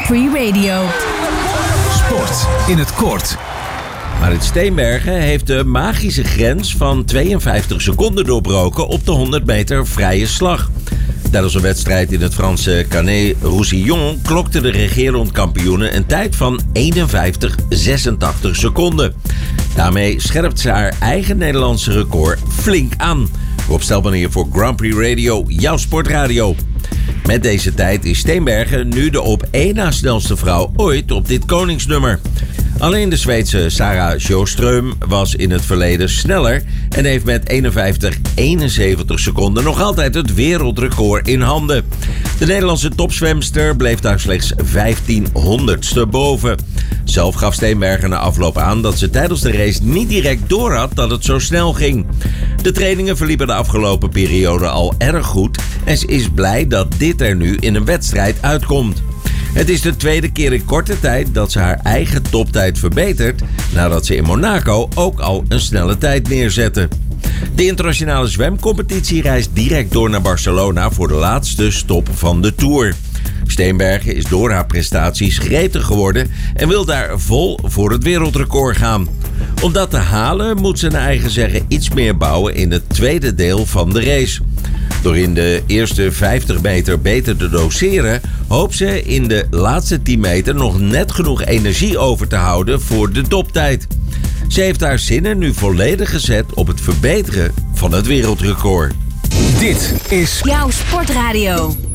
Free Radio. Sport in het kort. Marit Steenbergen heeft de magische grens van 52 seconden doorbroken op de 100 meter vrije slag. Tijdens een wedstrijd in het Franse Canet-Roussillon klokte de regerend kampioene een tijd van 51,86 seconden. Daarmee scherpt ze haar eigen Nederlandse record flink aan. Rob Stelman hier voor Grand Prix Radio, jouw sportradio. Met deze tijd is Steenbergen nu de op één na snelste vrouw ooit op dit koningsnummer. Alleen de Zweedse Sarah Sjöström was in het verleden sneller en heeft met 51,71 seconden nog altijd het wereldrecord in handen. De Nederlandse topzwemster bleef daar slechts 1500ste boven. Zelf gaf Steenbergen na afloop aan dat ze tijdens de race niet direct doorhad dat het zo snel ging. De trainingen verliepen de afgelopen periode al erg goed en ze is blij dat dit er nu in een wedstrijd uitkomt. Het is de tweede keer in korte tijd dat ze haar eigen toptijd verbetert, nadat ze in Monaco ook al een snelle tijd neerzette. De internationale zwemcompetitie reist direct door naar Barcelona voor de laatste stop van de Tour. Steenbergen is door haar prestaties gretig geworden en wil daar vol voor het wereldrecord gaan. Om dat te halen moet ze naar eigen zeggen iets meer bouwen in het tweede deel van de race. Door in de eerste 50 meter beter te doseren, hoopt ze in de laatste 10 meter nog net genoeg energie over te houden voor de toptijd. Ze heeft haar zinnen nu volledig gezet op het verbeteren van het wereldrecord. Dit is Jouw sportradio.